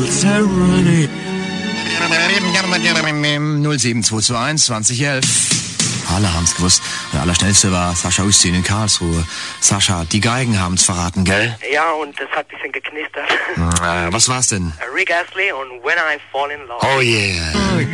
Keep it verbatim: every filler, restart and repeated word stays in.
Tyranny. null sieben zwei zwei eins zwanzig elf. Alle haben's gewusst. Der Allerschnellste war Sascha Hussein in Karlsruhe. Sascha, die Geigen haben's verraten, gell? Ja, und das hat ein bisschen geknistert. Äh, was war's denn? Rick Astley und When I Fall in Love. Oh yeah.